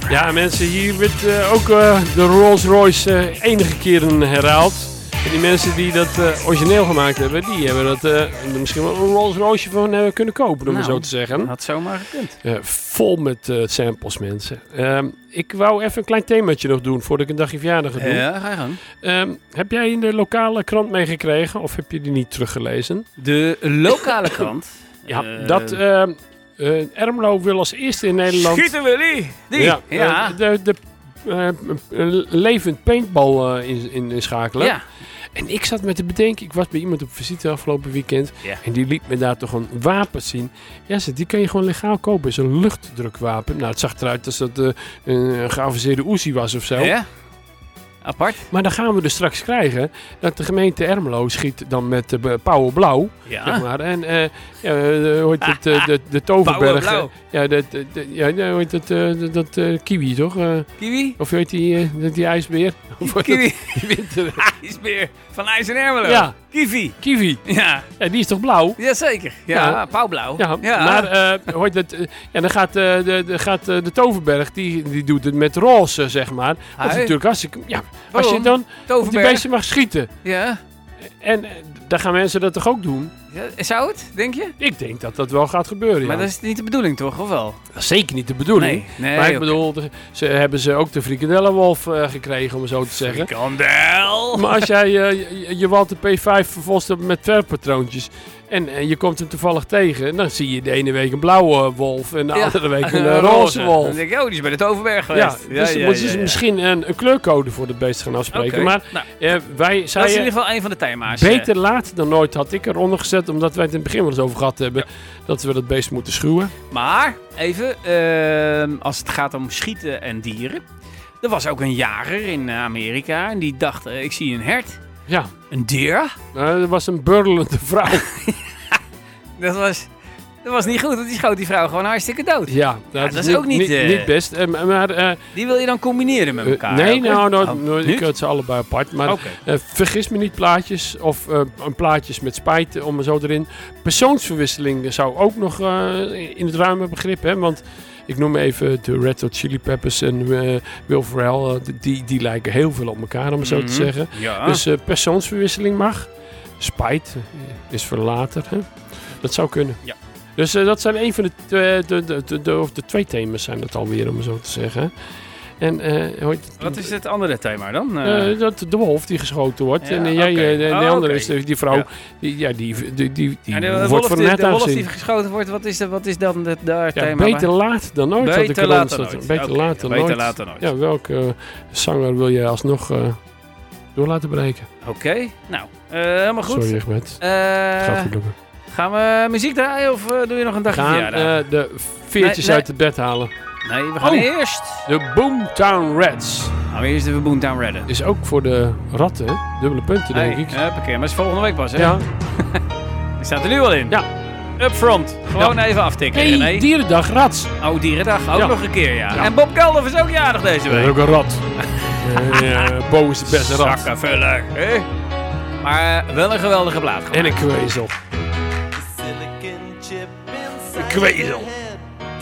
Ja, mensen, hier werd ook de Rolls Royce enige keren herhaald. En die mensen die dat origineel gemaakt hebben, die hebben dat misschien wel een Rolls Royce van kunnen kopen, om het zo te zeggen. Had zomaar gekund. Vol met samples, mensen. Ik wou even een klein themaatje nog doen, voordat ik een dagje verjaardag ga doen. Ja, ga je gang. Heb jij in de lokale krant meegekregen, of heb je die niet teruggelezen? De lokale krant. Ja, dat Ermelo wil als eerste in Nederland... Schieten Willy! Die? Ja. De levend paintball inschakelen. Ja. En ik zat met te bedenken, ik was bij iemand op visite afgelopen weekend. Ja. En die liet me daar toch een wapen zien. Ja, die kan je gewoon legaal kopen. Het is een luchtdrukwapen. Nou, het zag eruit als dat een geavanceerde Uzi was of zo. Ja. Apart. Maar dan gaan we dus straks krijgen dat de gemeente Ermelo schiet dan met Pauw Blauw. Ja. Zeg maar. En hoe heet het, de Toverberg. Blauw. Hoe heet het, dat kiwi toch? Kiwi? Of weet die ijsbeer? Kiwi. IJsbeer van IJs en Ermelo. Ja. Kiwi. Ja. Ja, die is toch blauw? Jazeker. Ja, pauwblauw. Ja, maar hoe heet het, dan gaat de Toverberg, die doet het met roze, zeg maar. Dat is natuurlijk hartstikke... Ja, als je dan op die beesten mag schieten. Ja. En dan gaan mensen dat toch ook doen? Ja, zou het, denk je? Ik denk dat dat wel gaat gebeuren, Maar dat is niet de bedoeling, toch? Of wel? Dat is zeker niet de bedoeling. Nee, maar ik bedoel, hebben ze ook de frikandellenwolf gekregen, om het zo te zeggen. Frikandel! Maar als jij je Walter P5 vervolst hebt met verfpatroontjes en je komt hem toevallig tegen, dan zie je de ene week een blauwe wolf en de andere week een roze wolf. Dan denk ik, die is bij de Toverberg geweest. Ja, dus moeten ze misschien een kleurcode voor het beest gaan afspreken. Okay. Maar wij dat zeiden... is in ieder geval een van de thema's. Beter laat dan nooit had ik eronder gezet, omdat wij het in het begin wel eens over gehad hebben, dat we dat beest moeten schuwen. Maar, even, als het gaat om schieten en dieren. Er was ook een jager in Amerika en die dacht, ik zie een hert. Ja. Een deer? Er was een burlende vrouw. Dat was niet goed, want die schoot die vrouw gewoon hartstikke dood. Ja, dat is ook niet best. Maar, die wil je dan combineren met elkaar? Nee, ik had ze allebei apart. Maar vergis me niet, plaatjes of plaatjes met spijten om er zo erin. Persoonsverwisseling zou ook nog in het ruime begrip, hè, want... Ik noem even de Red Hot Chili Peppers en Will Ferrell. Die lijken heel veel op elkaar, om het zo te zeggen. Ja. Dus persoonsverwisseling mag. Spijt is voor later. Hè? Dat zou kunnen. Ja. Dus dat zijn een van de twee thema's zijn dat alweer, om het zo te zeggen. En, wat is het andere thema dan? Dat de wolf die geschoten wordt. Ja, en de andere is die vrouw. Ja. Die wordt voor net de wolf die geschoten wordt, wat is dan het thema? Beter laat dan nooit. Beter laat dan nooit. Beter laat dan nooit. Ja, welke zanger wil je alsnog door laten breken? Oké, nou, helemaal goed. Sorry, Ahmed. Het gaat goed lukken. Gaan we muziek draaien of doe je nog een dagje verjaardag? We gaan de veertjes uit het bed halen. Nee, we gaan eerst... De Boomtown Rats. Gaan we eerst de Boomtown Redden. Is ook voor de ratten, dubbele punten denk ik. Maar is volgende week pas, hè? Ja. Die staat er nu al in. Ja. Upfront. Gewoon even aftikken. Nee, Dierendag, rats. Oh, Dierendag. Ook nog een keer, ja. En Bob Geldof is ook jarig deze week. Ook een rat. Bo is de beste rat. Zakkenvuller. Maar wel een geweldige plaat. En een kwezel. Een kwezel.